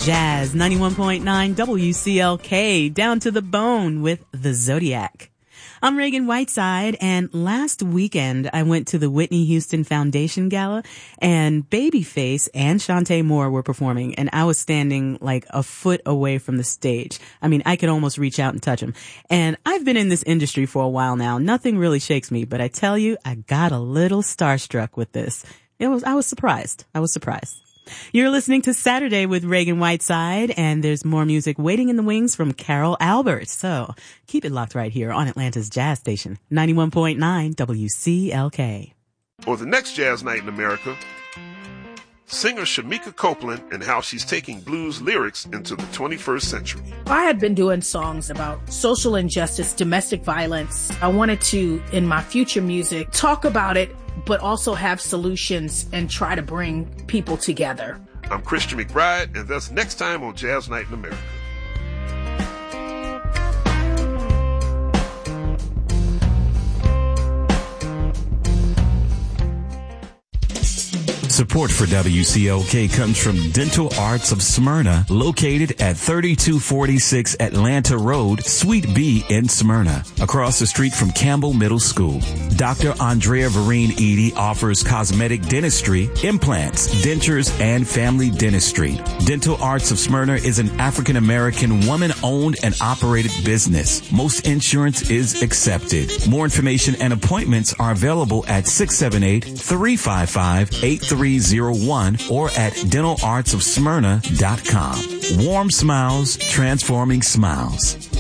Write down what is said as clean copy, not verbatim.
Jazz 91.9 WCLK, down to the bone with the Zodiac. I'm Reagan Whiteside, and last weekend I went to the Whitney Houston Foundation Gala, and Babyface and Shantae Moore were performing, and I was standing like a foot away from the stage. I mean, I could almost reach out and touch them. And I've been in this industry for a while now. Nothing really shakes me, but I tell you, I got a little starstruck with this. I was surprised. You're listening to Saturday with Reagan Whiteside, and there's more music waiting in the wings from Carol Albert. So keep it locked right here on Atlanta's Jazz Station, 91.9 WCLK. For the next Jazz Night in America, singer Shamika Copeland and how she's taking blues lyrics into the 21st century. I had been doing songs about social injustice, domestic violence. I wanted to, in my future music, talk about it, but also have solutions and try to bring people together. I'm Christian McBride, and that's next time on Jazz Night in America. Support for WCLK comes from Dental Arts of Smyrna, located at 3246 Atlanta Road, Suite B in Smyrna, across the street from Campbell Middle School. Dr. Andrea Vereen Edie offers cosmetic dentistry, implants, dentures, and family dentistry. Dental Arts of Smyrna is an African-American woman-owned and operated business. Most insurance is accepted. More information and appointments are available at 678-355-8301 or at dentalartsofsmyrna.com. Warm smiles, transforming smiles.